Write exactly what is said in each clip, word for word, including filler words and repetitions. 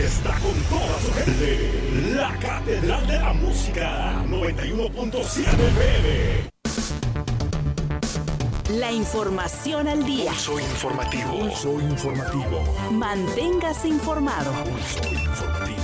está con toda su gente. La Catedral de la Música, noventa y uno punto siete F M. La información al día. Pulso informativo. Pulso informativo. Manténgase informado. Pulso informativo.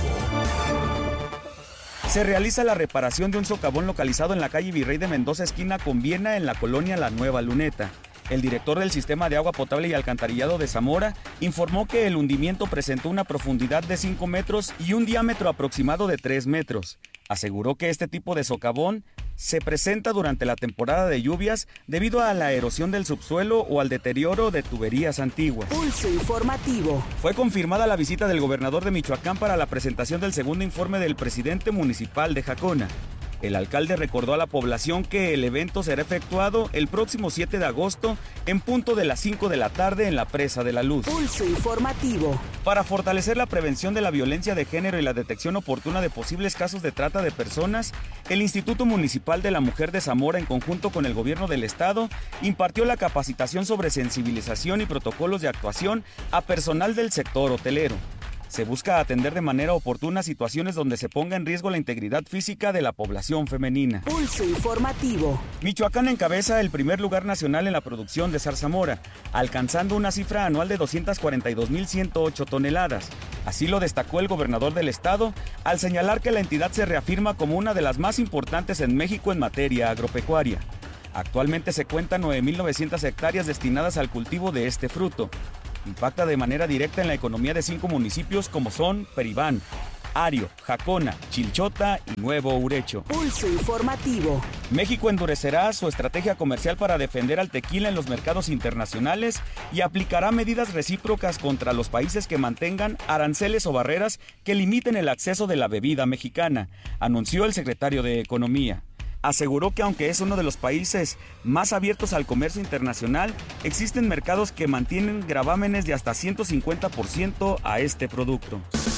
Se realiza la reparación de un socavón localizado en la calle Virrey de Mendoza, esquina con Viena, en la colonia La Nueva Luneta. El director del Sistema de Agua Potable y Alcantarillado de Zamora informó que el hundimiento presentó una profundidad de cinco metros y un diámetro aproximado de tres metros. Aseguró que este tipo de socavón se presenta durante la temporada de lluvias debido a la erosión del subsuelo o al deterioro de tuberías antiguas. Pulso informativo. Fue confirmada la visita del gobernador de Michoacán para la presentación del segundo informe del presidente municipal de Jacona. El alcalde recordó a la población que el evento será efectuado el próximo siete de agosto en punto de las cinco de la tarde en la Presa de la Luz. Pulso informativo. Para fortalecer la prevención de la violencia de género y la detección oportuna de posibles casos de trata de personas, el Instituto Municipal de la Mujer de Zamora, en conjunto con el gobierno del estado, impartió la capacitación sobre sensibilización y protocolos de actuación a personal del sector hotelero. Se busca atender de manera oportuna situaciones donde se ponga en riesgo la integridad física de la población femenina. Pulso informativo. Michoacán encabeza el primer lugar nacional en la producción de zarzamora, alcanzando una cifra anual de doscientas cuarenta y dos mil ciento ocho toneladas. Así lo destacó el gobernador del estado, al señalar que la entidad se reafirma como una de las más importantes en México en materia agropecuaria. Actualmente se cuentan nueve mil novecientas hectáreas destinadas al cultivo de este fruto. Impacta de manera directa en la economía de cinco municipios como son Peribán, Ario, Jacona, Chilchota y Nuevo Urecho. Pulso informativo. México endurecerá su estrategia comercial para defender al tequila en los mercados internacionales y aplicará medidas recíprocas contra los países que mantengan aranceles o barreras que limiten el acceso de la bebida mexicana, anunció el secretario de Economía. Aseguró que aunque es uno de los países más abiertos al comercio internacional, existen mercados que mantienen gravámenes de hasta ciento cincuenta por ciento a este producto.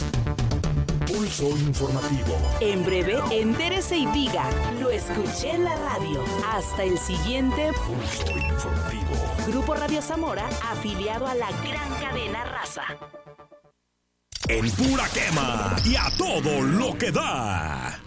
Pulso informativo. En breve, entérese y diga, lo escuché en la radio. Hasta el siguiente Pulso informativo. Grupo Radio Zamora, afiliado a la gran cadena Raza. En pura quema y a todo lo que da.